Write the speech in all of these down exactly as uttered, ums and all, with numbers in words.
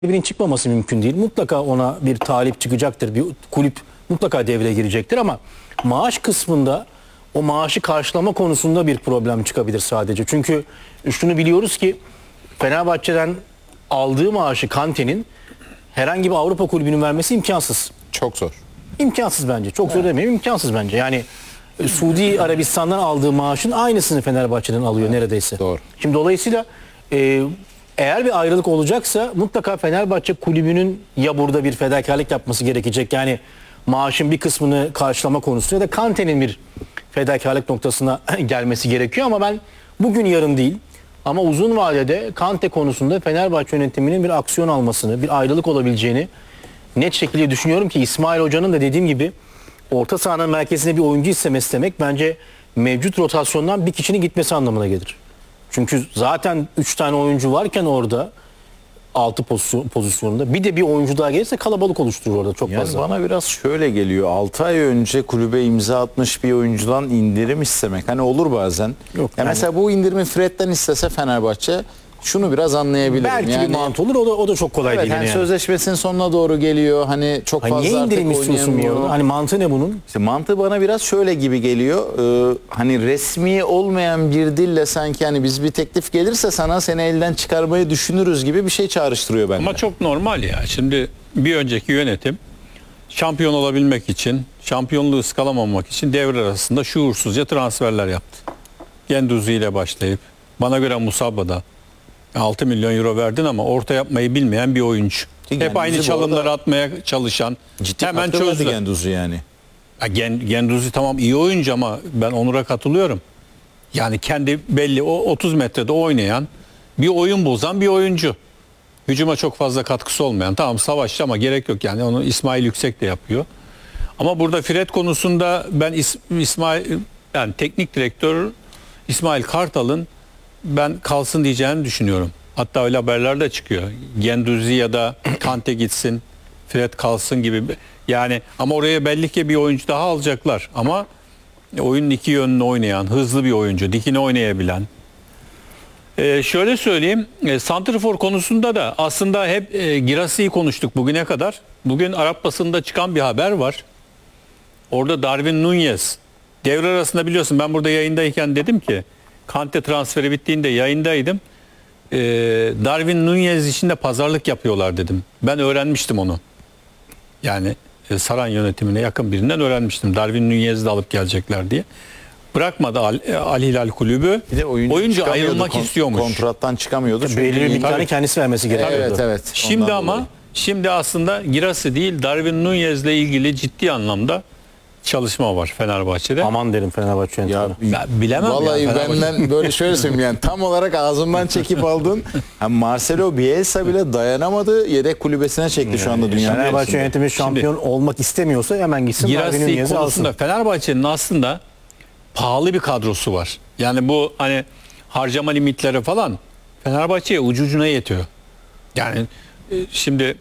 Birinin çıkmaması mümkün değil. Mutlaka ona bir talip çıkacaktır. Bir kulüp mutlaka devreye girecektir ama maaş kısmında o maaşı karşılama konusunda bir problem çıkabilir sadece. Çünkü şunu biliyoruz ki Fenerbahçe'den aldığı maaşı Kante'nin herhangi bir Avrupa kulübünün vermesi imkansız. Çok zor. İmkansız bence. Çok zor demeyeyim, imkansız bence. Yani Suudi Arabistan'dan aldığı maaşın aynısını Fenerbahçe'den alıyor neredeyse. Doğru. Şimdi dolayısıyla e, eğer bir ayrılık olacaksa mutlaka Fenerbahçe kulübünün ya burada bir fedakarlık yapması gerekecek. Yani maaşın bir kısmını karşılama konusunda ya da Kante'nin bir fedakarlık noktasına gelmesi gerekiyor ama ben bugün yarın değil ama uzun vadede Kante konusunda Fenerbahçe yönetiminin bir aksiyon almasını, bir ayrılık olabileceğini net şekilde düşünüyorum ki İsmail Hoca'nın da dediğim gibi orta sahanın merkezine bir oyuncu istemesi demek bence mevcut rotasyondan bir kişinin gitmesi anlamına gelir. Çünkü zaten üç tane oyuncu varken orada altı pozisyonunda bir de bir oyuncu daha gelirse kalabalık oluşturur orada çok Yani fazla. bana biraz şöyle geliyor. altı ay önce kulübe imza atmış bir oyuncudan indirim istemek. Hani olur bazen. Yok, yani yani- mesela bu indirimi Fred'den istese Fenerbahçe şunu biraz anlayabilirim. Belki yani, bir mantı olur o da, o da çok kolay evet, değil. yani yani. sözleşmesinin sonuna doğru geliyor. Hani çok Hani fazla niye artık indirim istiyorsun ya? oynayamıyor. Hani mantığı ne bunun? İşte mantığı bana biraz şöyle gibi geliyor. Ee, hani resmi olmayan bir dille sanki hani biz bir teklif gelirse sana seni elden çıkarmayı düşünürüz gibi bir şey çağrıştırıyor bende. Ama çok normal ya. Şimdi bir önceki yönetim şampiyon olabilmek için, şampiyonluğu ıskalamamak için devre arasında şuursuzca transferler yaptı. Genduzi ile başlayıp bana göre Musaba'da altı milyon euro verdin ama orta yapmayı bilmeyen bir oyuncu. Ki Hep Genduzi aynı bu çalımları arada atmaya çalışan. ciddi hemen katkı verdi çözdü. Genduzi yani. Ya Gen, Genduzi tamam iyi oyuncu ama ben Onur'a katılıyorum. Yani kendi belli o otuz metrede oynayan bir oyun bozan bir oyuncu. Hücuma çok fazla katkısı olmayan. Tamam savaşçı ama gerek yok yani onu İsmail Yüksek de yapıyor. Ama burada Fred konusunda ben İs, İsmail yani teknik direktör İsmail Kartal'ın ben kalsın diyeceğini düşünüyorum. Hatta öyle haberler de çıkıyor. Genduzi ya da Kante gitsin, Fred kalsın gibi. Yani ama oraya belli ki bir oyuncu daha alacaklar. Ama oyunun iki yönlü oynayan, hızlı bir oyuncu, dikine oynayabilen. Ee, şöyle söyleyeyim, e, santrfor konusunda da aslında hep e, Girassi'yi konuştuk bugüne kadar. Bugün Arap basında çıkan bir haber var. Orada Darwin Núñez devre arasında biliyorsun ben burada yayındayken dedim ki Kante transferi bittiğinde yayındaydım. Ee, Darwin Núñez için de pazarlık yapıyorlar dedim. Ben öğrenmiştim onu. Yani e, Saran yönetimine yakın birinden öğrenmiştim. Darwin Núñez'i de alıp gelecekler diye. Bırakmadı Al, e, Al Hilal kulübü. Bir de oyuncu, oyuncu çıkamıyordu, ayrılmak kon- istiyormuş. Kontrattan çıkamıyordu. Çünkü Belirli bir yeni- miktarını Tabii. kendisi vermesi gerekiyordu. Evet evet. Şimdi Ondan ama dolayı. şimdi aslında Girassi değil Darwin Núñez'le ilgili ciddi anlamda çalışma var Fenerbahçe'de. Aman derim Fenerbahçe Ya, yönetimine. Ben bilemem Vallahi ya, Fenerbahçe. benden böyle şöyle söyleyeyim yani tam olarak ağzımdan çekip aldın. Yani Marcelo Bielsa bile dayanamadı. Yedek kulübesine çekti şu anda dünya. Fenerbahçe mevzusunda. yönetimi şampiyon olmak istemiyorsa hemen gitsin Darwin Girassi Núñez'i konusunda alsın. Fenerbahçe'nin aslında pahalı bir kadrosu var. Yani bu hani harcama limitleri falan Fenerbahçe'ye ucu ucuna yetiyor. Yani e, şimdi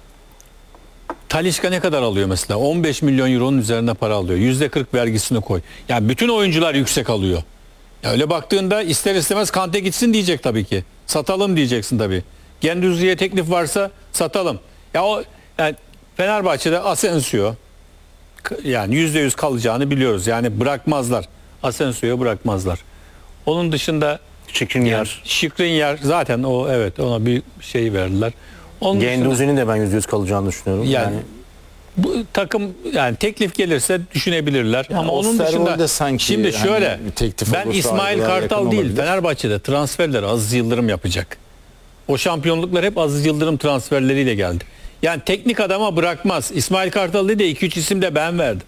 Talisca ne kadar alıyor mesela? on beş milyon euronun üzerinde para alıyor. yüzde kırk vergisini koy. Yani bütün oyuncular yüksek alıyor. Ya öyle baktığında ister istemez Kante gitsin diyecek tabii ki. Satalım diyeceksin tabii. Genduzi'ye teklif varsa satalım. Ya o yani Fenerbahçe'de Asensio yani yüzde yüz kalacağını biliyoruz. Yani bırakmazlar. Asensio'yu bırakmazlar. Onun dışında Şikrinyar. Skriniar zaten o evet ona bir şey verdiler. Onun dışında- Genduzi'nin de ben yüzde yüz kalacağını düşünüyorum. yani, Yani, bu takım yani teklif gelirse düşünebilirler Yani ama onun Osterwolde dışında sanki şimdi hani şöyle bir teklif ben olursa İsmail ayrılığa Kartal yakın değil olabilir. Fenerbahçe'de transferleri Aziz Yıldırım yapacak. O şampiyonluklar hep Aziz Yıldırım transferleriyle geldi. Yani teknik adama bırakmaz. İsmail Kartal değil de iki üç isim de ben verdim.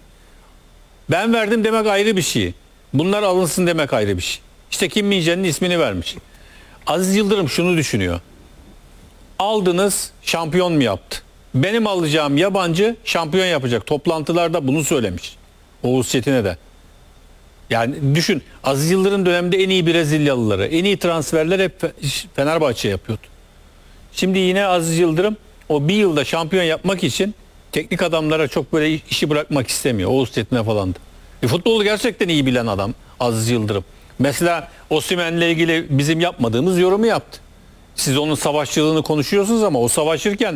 Ben verdim demek ayrı bir şey. Bunlar alınsın demek ayrı bir şey. İşte Kim Min-jae'nin ismini vermiş. Aziz Yıldırım şunu düşünüyor. Aldınız şampiyon mu yaptı? Benim alacağım yabancı şampiyon yapacak. Toplantılarda bunu söylemiş. Oğuz Çetin'e de. Yani düşün Aziz Yıldırım döneminde en iyi Brezilyalıları, en iyi transferler hep Fenerbahçe yapıyordu. Şimdi yine Aziz Yıldırım o bir yılda şampiyon yapmak için teknik adamlara çok böyle işi bırakmak istemiyor. Oğuz Çetin'e falan da. E, futbolu gerçekten iyi bilen adam Aziz Yıldırım. Mesela Osimhen'le ilgili bizim yapmadığımız yorumu yaptı. Siz onun savaşçılığını konuşuyorsunuz ama o savaşırken